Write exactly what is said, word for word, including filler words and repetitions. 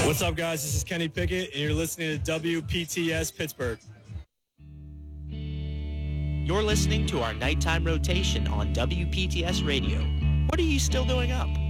What's up, guys? This is Kenny Pickett, and you're listening to W P T S Pittsburgh. You're listening to our nighttime rotation on W P T S Radio. What are you still doing up?